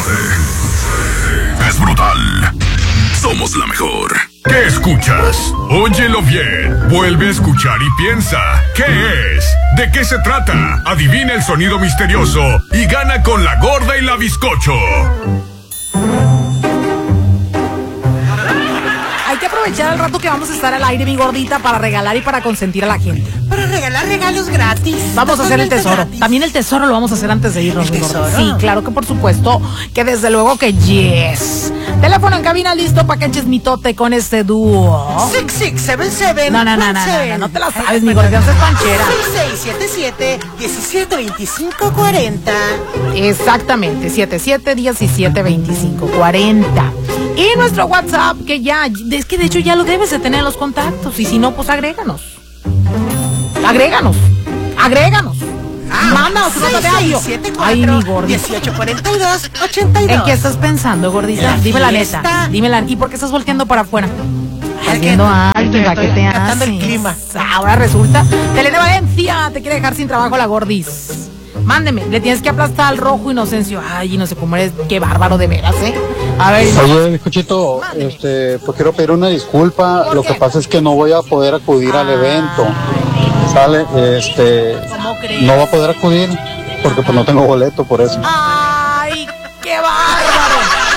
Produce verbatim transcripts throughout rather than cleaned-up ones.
Es brutal. Somos la mejor. ¿Qué escuchas? Óyelo bien. Vuelve a escuchar y piensa. ¿Qué es? ¿De qué se trata? Adivina el sonido misterioso y gana con la gorda y la bizcocho. Hay que aprovechar el rato que vamos a estar al aire, mi gordita, para regalar y para consentir a la gente. Para regalar regalos gratis. Vamos a hacer el tesoro. Gratis. También el tesoro lo vamos a hacer antes de irnos, ¿El mi gorda. tesoro? Sí, claro que por supuesto, que desde luego que yes. Teléfono en cabina listo para que eches mitote con este dúo. Six six seven seven. No, no, no, no, no, no, no te la sabes, mi gordita, es panchera. seis siete siete diecisiete veinticinco cuarenta. Exactamente, siete siete diecisiete veinticinco cuarenta. Y nuestro WhatsApp, que ya, es que de hecho ya lo debes de tener en los contactos. Y si no, pues agréganos. Agréganos. Agréganos. Ah, Mándanos nota de audio. Ay, mi gordita. dieciocho cuarenta y dos ochenta y dos. ¿En qué estás pensando, gordita? La Dime la fiesta. neta. Dime la ¿Y por qué estás volteando para afuera? Estás que viendo a estoy- alguien, ¿para qué estoy te captando el haces? clima. Ahora resulta. Telene Valencia te quiere dejar sin trabajo la gordis. Mándeme, le tienes que aplastar al rojo Inocencio. Ay, no sé cómo eres, qué bárbaro de veras, ¿eh? A ver. Oye, bizcochito, este, pues quiero pedir una disculpa. Lo que pasa es que no voy a poder acudir al evento. ¿Sale? Este, ¿Cómo crees? no va a poder acudir porque pues no tengo boleto por eso. ¡Ay, qué bárbaro!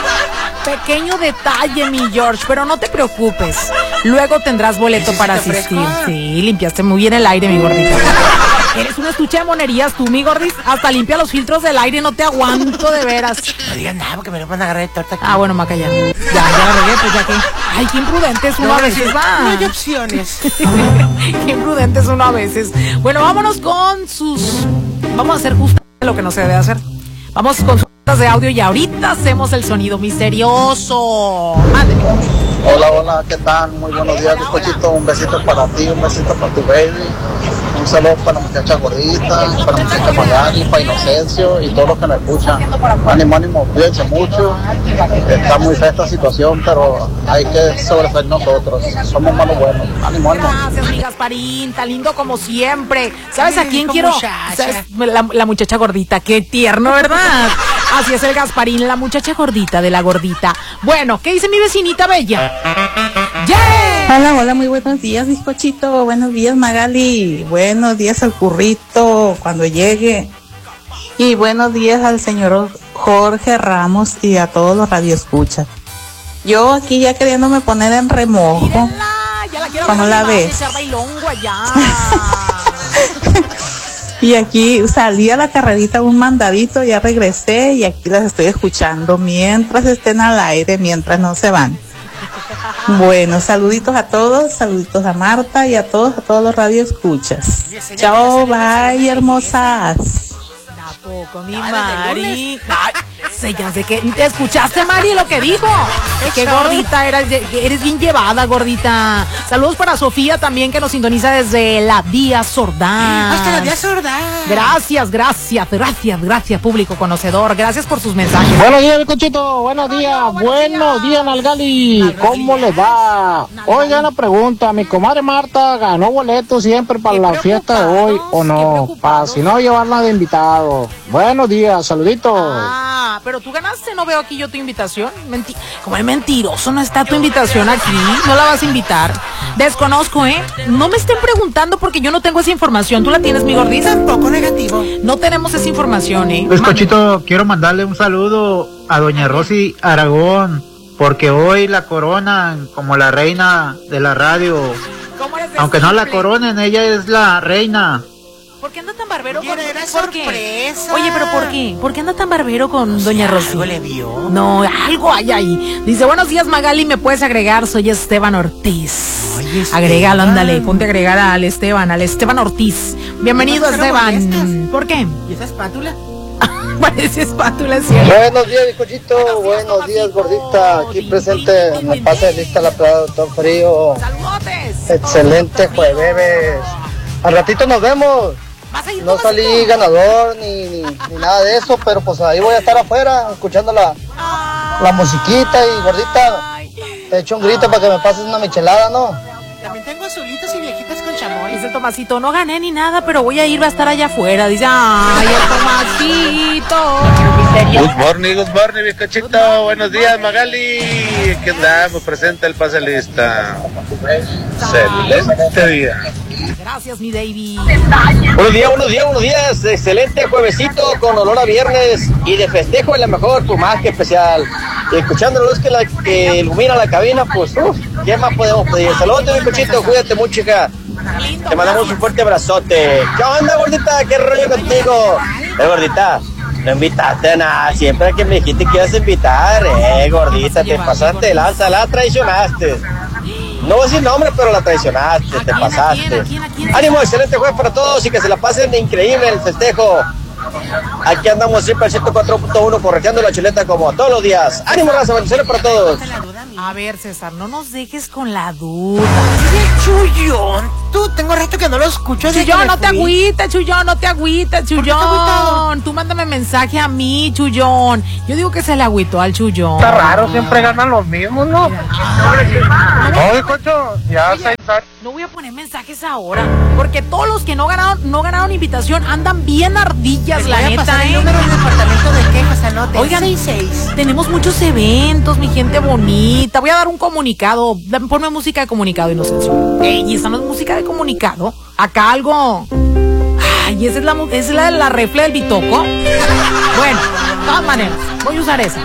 Pequeño detalle, mi George, pero no te preocupes. Luego tendrás boleto para asistir. Sí, limpiaste muy bien el aire, mi gordita. Eres una estuche de monerías tú, mi gordis. Hasta limpia los filtros del aire, no te aguanto de veras. No digan nada porque me lo van a agarrar de torta aquí. Ah, bueno, Maca, ya. Ya, ya la regué, pues ya que. Ay, qué imprudente es uno a veces, va. No hay opciones. Qué imprudente es uno a veces. Bueno, vámonos con sus... Vamos a hacer justo lo que no se debe hacer. Vamos con sus notas de audio y ahorita hacemos el sonido misterioso. Mándeme. Hola, hola, ¿qué tal? Muy buenos días, bizcochito. Un besito para ti, un besito para tu baby. Un saludo para la muchacha gordita, para la muchacha Magali, para Inocencio y todos los que me escuchan. Ánimo, ánimo, cuídense mucho. Está muy fea esta situación, pero hay que sobresalir nosotros. Somos malos buenos. Ánimo, ánimo. Gracias, mi Gasparín, tan lindo como siempre. ¿Sabes a Ay, quién rico quiero? muchacha. ¿Sabes? La, la muchacha gordita, qué tierno, ¿verdad? Así es el Gasparín, la muchacha gordita de la gordita. Bueno, ¿qué dice mi vecinita bella? ¡Yeah! Hola, hola, muy buenos días, bizcochito. Buenos días, Magali. Buenos días al currito cuando llegue. Y buenos días al señor Jorge Ramos y a todos los radioescuchas. Yo aquí ya queriéndome poner en remojo. Mírenla, ya la quiero ¿Cómo ver la animada, ves? echar bailongo allá. Y aquí salí a la carrerita un mandadito, ya regresé y aquí las estoy escuchando mientras estén al aire, mientras no se van. Bueno, saluditos a todos, saluditos a Marta y a todos, a todos los radioescuchas. Chao, bye, hermosas. Tampoco, mi Mari. Ay, sé, ya sé que... ¿Te escuchaste, Mari, lo que dijo? Qué gordita eres, eres bien llevada, gordita. Saludos para Sofía también, que nos sintoniza desde la Vía Sordán. Hasta la Vía Sordán. Gracias, gracias, gracias, gracias, público conocedor. Gracias por sus mensajes. Buenos días, bizcochito. Buenos días. Buenos días, Nalgali. ¿Cómo les va? Oiga, una pregunta. Mi comadre Marta ganó boletos siempre para la fiesta de hoy, ¿o no? Para si no llevarla de invitado. Buenos días, saluditos. Ah, pero tú ganaste, no veo aquí yo tu invitación. Menti Como es mentiroso, no está tu invitación aquí. No la vas a invitar. Desconozco, ¿eh? No me estén preguntando porque yo no tengo esa información. ¿Tú la tienes, mi gordita? Tampoco negativo. No tenemos esa información, ¿eh? Bizcochito, quiero mandarle un saludo a doña Rosy Aragón, porque hoy la coronan como la reina de la radio. ¿Cómo eres de Aunque no la simple? coronen, ella es la reina. ¿Por qué anda tan barbero Oye, con... era ¿Por qué? sorpresa. Oye, pero ¿por qué? ¿Por qué anda tan barbero con doña Rosy? ¿Algo le vio? No, algo hay ahí. Dice, buenos días, Magali, ¿me puedes agregar? Soy Esteban Ortiz. Oye, Esteban. Agrégalo, ándale, ponte a agregar al Esteban, al Esteban Ortiz. Bienvenido, ¿Por qué no Esteban. molestas? ¿Por qué? ¿Y esa espátula? Parece espátula, ¿cierto? Buenos días, bizcochito. Buenos días, gordita. Aquí presente, me pase lista la playa, doctor Frío. ¡Saludotes! Excelente jueves. Al ratito nos vemos. ¿Vas a ir No tú, salí Masito? ganador ni, ni, ni nada de eso, pero pues ahí voy a estar afuera escuchando la, la musiquita y gordita, Ay, te echo un grito para que me pases una michelada, ¿no? También tengo azulitos y viejitas con chamoy. dice el Tomasito, no gané ni nada, pero voy a ir, va a estar allá afuera. Dice, ay, el Tomasito. Good morning, good morning, bizcochito. Buenos días, Magali. ¿Qué andamos? Presenta el pase lista. Excelente día. Gracias, mi David. Buenos días, buenos días, buenos días. Excelente juevesito con olor a viernes y de festejo en la mejor, pues más que especial. Y escuchando la luz que, la, que ilumina la cabina, pues, uff, ¿qué más podemos pedir? Saludos, bizcochito, cuídate mucho, hija. Te mandamos un fuerte abrazote. ¿Qué onda, gordita? ¿Qué rollo contigo? Eh, gordita, no invitaste a nada. Siempre que me dijiste que ibas a invitar, eh, gordita, te pasaste de lanza, la traicionaste. No voy a decir nombre, pero la traicionaste, te pasaste. Ánimo, excelente jueves para todos y que se la pasen increíble el festejo. Aquí andamos siempre al ciento cuatro punto uno correteando la chuleta como todos los días. Ánimo, raza, bendiciones para todos. A ver, César, no nos dejes con la duda. Chuyón, tú tengo rato que no lo escucho. Chuyón, no te agüites, Chuyón, no te agüites, Chuyón. Tú mándame mensaje a mí, Chuyón. Yo digo que se le agüitó al Chuyón. Está raro, siempre ganan los mismos, ¿no? Oye, cocho, ya seis años. No voy a poner mensajes ahora, porque todos los que no ganaron, no ganaron invitación andan bien ardillas, la neta, ¿eh? El número del departamento de quejas, anote. Oigan, seis seis. Tenemos muchos eventos, mi gente bonita. Voy a dar un comunicado. Ponme música de comunicado, Inocencio. Ey, esa no es música de comunicado. Acá algo. Ay, esa es la, esa es la, la refle del Bitoco. Bueno, de todas maneras, voy a usar esa.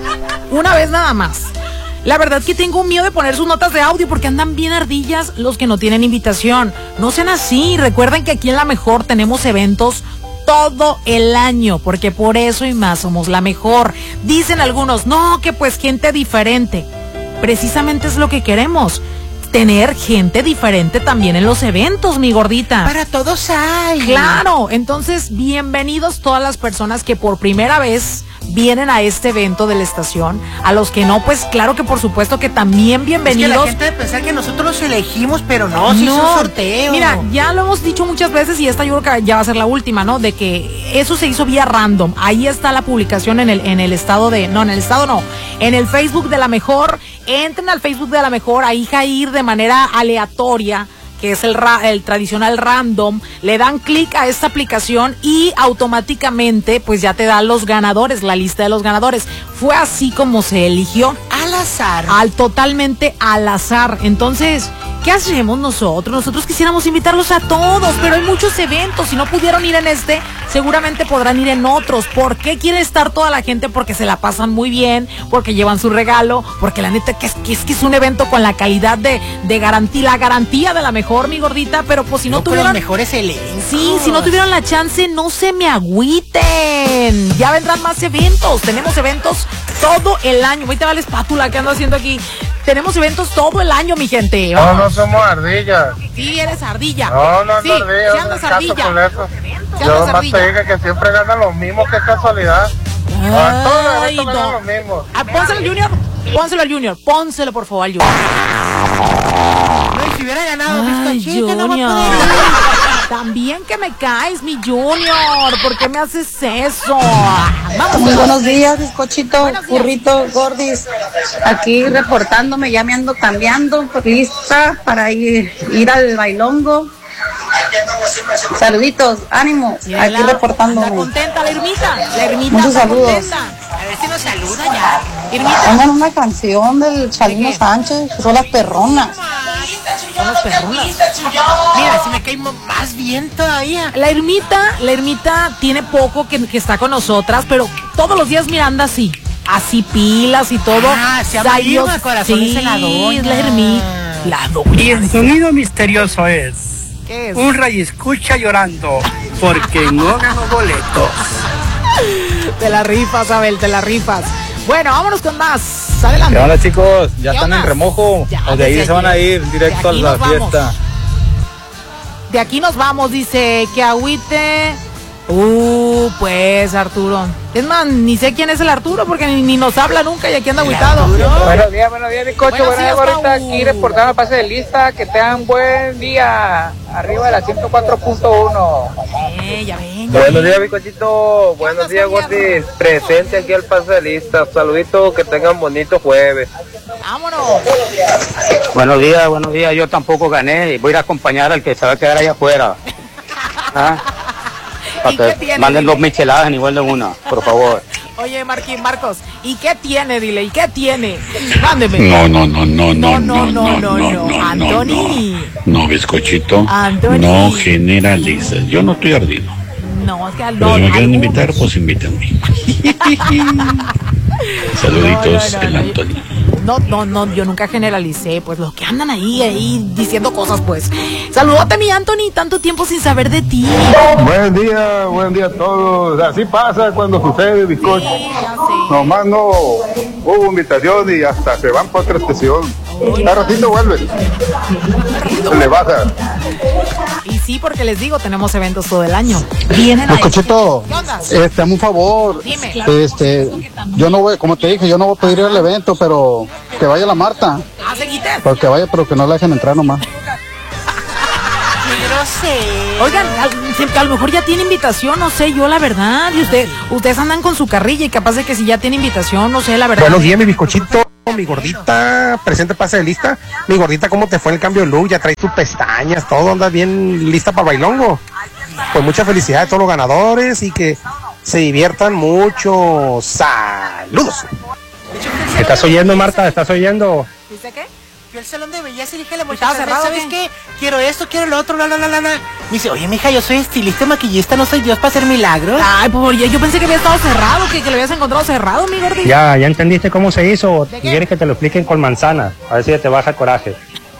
Una vez nada más. La verdad que tengo miedo de poner sus notas de audio porque andan bien ardillas los que no tienen invitación. No sean así. Recuerden que aquí en La Mejor tenemos eventos todo el año, porque por eso y más somos la mejor. Dicen algunos, no, que pues gente diferente. Precisamente es lo que queremos. Tener gente diferente también en los eventos, mi gordita. Para todos hay. Claro, entonces bienvenidos todas las personas que por primera vez vienen a este evento de la estación. A los que no, pues claro que por supuesto que también bienvenidos. Es que la gente debe pensar que nosotros los elegimos, pero no, si no, es un sorteo. Mira, ya lo hemos dicho muchas veces y esta yo creo que ya va a ser la última, ¿no? De que eso se hizo vía random. Ahí está la publicación en el, en el estado de, no, en el estado no, en el Facebook de La Mejor. Entren al Facebook de La Mejor, ahí Jair de manera aleatoria, que es el, ra el tradicional random, le dan clic a esta aplicación y automáticamente pues ya te da los ganadores, la lista de los ganadores. Fue así como se eligió. Al azar. Al totalmente al azar. Entonces, ¿qué hacemos nosotros? Nosotros quisiéramos invitarlos a todos, pero hay muchos eventos. Si no pudieron ir en este, seguramente podrán ir en otros. ¿Por qué quiere estar toda la gente? Porque se la pasan muy bien, porque llevan su regalo, porque la neta que es que es, que es un evento con la calidad de, de garantía, la garantía de La Mejor, mi gordita. Pero pues si no, no tuvieron... los mejores elencos. Sí, si no tuvieron la chance, no se me agüiten. Ya vendrán más eventos. Tenemos eventos todo el año. Ahorita va la espátula que ando haciendo aquí. Tenemos eventos todo el año, mi gente. No, no somos ardillas. Sí, eres ardilla. No, no, sí, no ardilla. Sí andas ardilla. Con eso. Yo más te dije que siempre ganan los mismos, qué casualidad. Ay, todos los eventos no. ganan los mismos. Ah, pónselo al Junior. Pónselo al Junior. Pónselo, por favor, al Junior. No, y si hubiera ganado, Ay, bizcochito, Junior. no va a También que me caes, mi Junior. ¿Por qué me haces eso? Vamos. Muy buenos días, bizcochito, buenos días. Burrito, gordis. Aquí reportándome, ya me ando cambiando, lista para ir, ir al bailongo. Saluditos, ánimo, Mira, aquí reportándome. Está contenta la Ermita. La Ermita Muchos está saludos. contenta. A ver si nos saluda ya. Ermita. Pongan una canción del Chalino Sánchez, que son las perronas. Son las perronas. Mira, si me cae más bien todavía. La Ermita, la Ermita tiene poco que, que está con nosotras, pero todos los días Miranda así. Así pilas y todo. Ah, se llama Irma Corazones sí, en la doña. la Ermita. La doña. Y el sonido misterioso es, ¿qué es? un rey escucha llorando porque no ganó boletos. Te la rifas, Abel, te la rifas. Bueno, vámonos con más. Adelante. ¿Qué onda, chicos? Ya ¿Qué están onda? en remojo. Ya, o de ahí desde se van a aquí. ir directo a De aquí la nos vamos. fiesta. De aquí nos vamos, dice que agüite. Uh, pues Arturo. Es más, ni sé quién es el Arturo porque ni, ni nos habla nunca y aquí anda agüitado. Buenos días, buenos días, mi cocho. Buenos Buenos días, días, ahorita Pau. aquí reportando el pase de lista. Que tengan buen día. Arriba de la ciento cuatro punto uno. Eh, ya ven. Buenos días, bicochito. Buenos días, Gordis. Presente aquí al pase de lista. Saluditos, que tengan bonito jueves. Vámonos. Buenos días, buenos días. Yo tampoco gané y voy a ir a acompañar al que se va a quedar allá afuera. ¿Ah? Para ¿Y qué que tiene? manden dos micheladas en igual de una, por favor. Oye, Marquín, Marcos, ¿y qué tiene? Dile, ¿y qué tiene? Mándeme. No, no, no, no, No, no, no, no, no, no, Anthony. No, bizcochito. Anthony. No generalices. Yo no estoy ardido. No, es que al Pero si me quieren algunos- invitar, pues invítenme. Saluditos, No, no, no, el no. Anthony. No, no, no, yo nunca generalicé, pues los que andan ahí, ahí diciendo cosas, pues. Saludote, mi Anthony, tanto tiempo sin saber de ti. Buen día, buen día a todos. Así pasa cuando sucede, bizcocho. Nomás no hubo invitación y hasta se van para otra estación. A ratito vuelven. Se le baja. Y sí, porque les digo, tenemos eventos todo el año. Vienen a Bizcochito, ¿Qué onda? este, hazme un favor. Dime. Este, yo no voy, como te dije, yo no voy a poder ir al evento, pero que vaya la Marta. Ah, se quite. Porque vaya, pero que no la dejen entrar nomás. Oigan, a, a lo mejor ya tiene invitación, no sé, yo la verdad. Y usted, ustedes andan con su carrilla y capaz de que si ya tiene invitación, no sé, la verdad. Buenos días, mi bizcochito, mi gordita, presente pase de lista. Mi gordita, ¿cómo te fue en el cambio de look? Ya traes tus pestañas, todo, andas bien lista para bailongo. Pues mucha felicidad a todos los ganadores y que se diviertan mucho. Saludos. ¿Estás oyendo, Marta? ¿Estás oyendo? ¿Dice qué? Fui al salón de belleza y le dije a la ¿Estaba muchacha, cerrado ¿sabes o qué? Quiero esto, quiero lo otro, la, la, la, la, la. Me dice, oye, mija, yo soy estilista, maquillista, no soy Dios para hacer milagros. Ay, pues yo pensé que había estado cerrado, que, que lo habías encontrado cerrado, mi gordito. Ya, ¿ya entendiste cómo se hizo? ¿Quieres que te lo expliquen con manzana? A ver si te baja el coraje.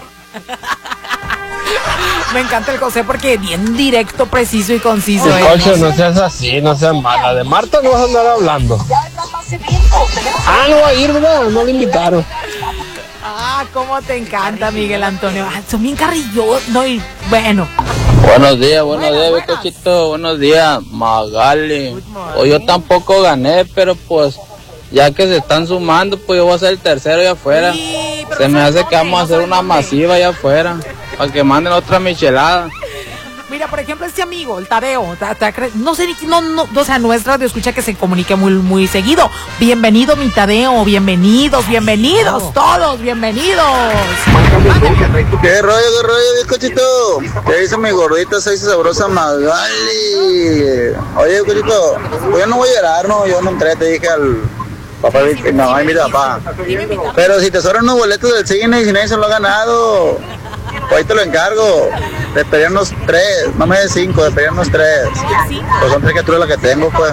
Me encanta el José porque bien directo, preciso y conciso. ¿eh? Coche, no seas así, no seas mala. De Marta no vas a andar hablando. Ah, no va a ir, ¿verdad? No le invitaron. Ah, cómo te encanta, Miguel Antonio. Ah, son bien carrillos, no, y bueno. Buenos días, buenos días, bizcochito, buenos días, Magali. Hoy yo tampoco gané, pero pues ya que se están sumando, pues yo voy a ser el tercero allá afuera. Se me hace que vamos a hacer una masiva allá afuera, para que manden otra michelada. Mira, por ejemplo, este amigo, el Tadeo, ta- ta- cre- no sé, ni- no, no, o sea, nuestra de escucha que se comunique muy, muy seguido. Bienvenido, mi Tadeo, bienvenidos, bienvenidos, todos, bienvenidos. ¿Qué rollo, qué rollo, bizcochito? ¿Qué dice mi gordita, se dice sabrosa Magali? Oye, bizcochito, pues yo no voy a llorar, no, yo no entré, te dije al papá, mi mamá y mi papá. Pero si te sobran unos boletos del cine y si nadie se lo ha ganado, pues ahí te lo encargo. Te pedían unos tres, no me des cinco, te pedían unos tres. Pues son tres criaturas las que tengo, pues.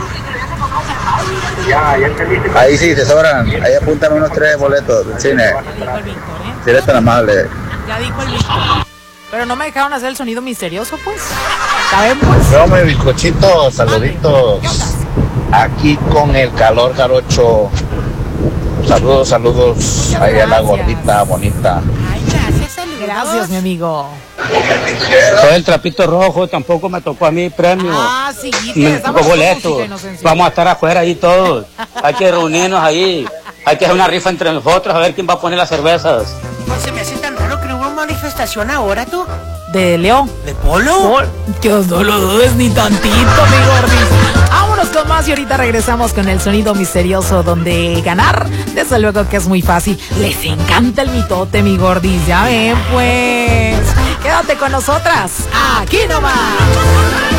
Ahí sí, te sobran, ahí apúntame unos tres boletos del cine. Si eres tan amable. Ya dijo el Víctor. Pero no me dejaron hacer el sonido misterioso, pues. ¿Saben, pues? No, mi bizcochito, saluditos. Aquí con el calor jarocho. Saludos, saludos. Ahí a la gordita bonita. Gracias, mi amigo. Soy el trapito rojo, tampoco me tocó a mí premio. Ah, sí, Me estamos tocó con boleto. música, Inocencia. Vamos a estar afuera ahí todos. Hay que reunirnos ahí. Hay que hacer una rifa entre nosotros a ver quién va a poner las cervezas. No se me hace tan raro que no hubo manifestación ahora, tú. ¿De León? ¿De Polo? Que no lo dudes ni tantito, mi gordis. Vámonos con más y ahorita regresamos con el sonido misterioso donde ganar, desde luego que es muy fácil. Les encanta el mitote, mi gordis. Ya ven, pues. Quédate con nosotras. Aquí nomás.